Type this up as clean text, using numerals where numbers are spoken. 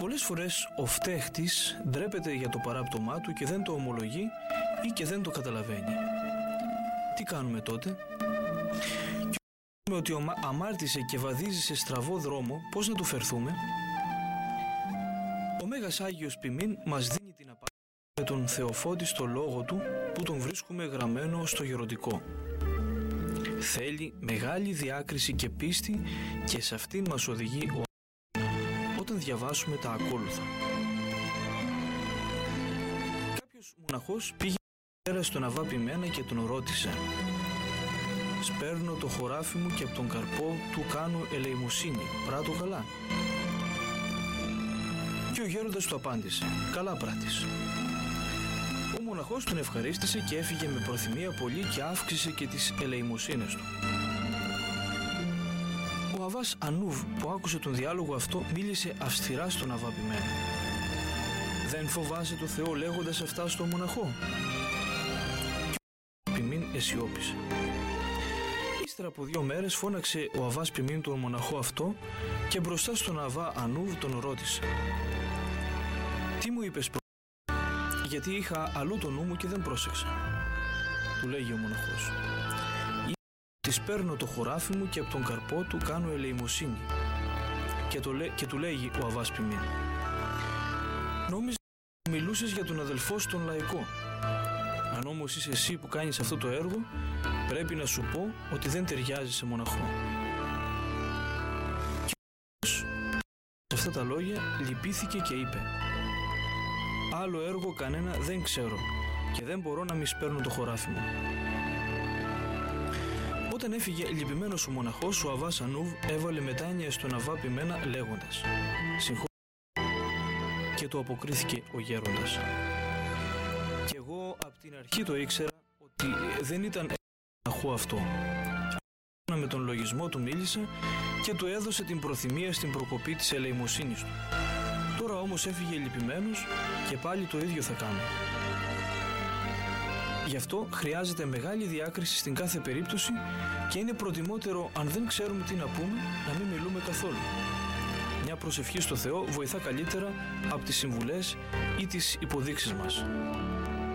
πολλές φορές ο φταίχτης ντρέπεται για το παράπτωμά του και δεν το ομολογεί ή και δεν το καταλαβαίνει. Τι κάνουμε τότε? Και ότι αμάρτησε και βαδίζει σε στραβό δρόμο, πώς να του φερθούμε? Ο Μέγας Άγιος Ποιμήν μας δίνει την απάντηση με τον Θεοφώτη στο λόγο του που τον βρίσκουμε γραμμένο στο γεροντικό. Θέλει μεγάλη διάκριση και πίστη και σε αυτήν μας οδηγεί όταν διαβάσουμε τα ακόλουθα. Κάποιος μοναχός πήγε στον Αββά Ποιμένα και τον ρώτησε: «Σπέρνω το χωράφι μου και από τον καρπό του κάνω ελεημοσύνη, πράττω καλά?» Και ο γέροντας του απάντησε: «Καλά πράττεις». Ο μοναχός τον ευχαρίστησε και έφυγε με προθυμία πολύ και αύξησε και τις ελεημοσύνες του. Ο Αββάς Ανούβ που άκουσε τον διάλογο αυτό μίλησε αυστηρά στον Αββά Ποιμένα. «Δεν φοβάσαι το Θεό λέγοντας αυτά στο μοναχό?» Και ο Ποιμήν αισιόπησε. Ύστερα από 2 μέρες φώναξε ο Αββάς Ποιμήν τον μοναχό αυτό και μπροστά στον Αββά Ανούβ τον ρώτησε: «Τι μου είπες γιατί είχα αλλού το νου μου και δεν πρόσεξα?» Του λέγει ο μοναχός: «Της παίρνω το χωράφι μου και από τον καρπό του κάνω ελεημοσύνη». Και του λέγει ο Αββάς Ποιμήν: «Νόμιζα ότι μιλούσες για τον αδελφό στον λαϊκό. Αν όμως είσαι εσύ που κάνεις αυτό το έργο, πρέπει να σου πω ότι δεν ταιριάζει σε μοναχό». Και σε αυτά τα λόγια λυπήθηκε και είπε: «Άλλο έργο κανένα δεν ξέρω και δεν μπορώ να μη σπέρνω το χωράφι μου». Όταν έφυγε λυπημένος ο μοναχός, ο Αββάς Ανούβ έβαλε μετάνοια στον Αββά Ποιμένα λέγοντας: «Συγχωρείτε». Και του αποκρίθηκε ο γέροντας: «Κι εγώ από την αρχή το ήξερα ότι δεν ήταν μοναχό αυτό. Με τον λογισμό του μίλησε και του έδωσε την προθυμία στην προκοπή της ελεημοσύνης του. Τώρα όμως έφυγε λυπημένος και πάλι το ίδιο θα κάνει». Γι' αυτό χρειάζεται μεγάλη διάκριση στην κάθε περίπτωση και είναι προτιμότερο, αν δεν ξέρουμε τι να πούμε, να μην μιλούμε καθόλου. Μια προσευχή στο Θεό βοηθά καλύτερα από τις συμβουλές ή τις υποδείξεις μας.